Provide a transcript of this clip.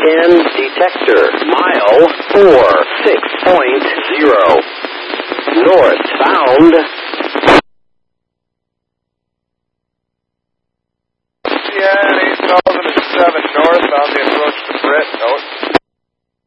10 detector. Mile 46.0. Northbound. Yeah, 8007 north on the approach to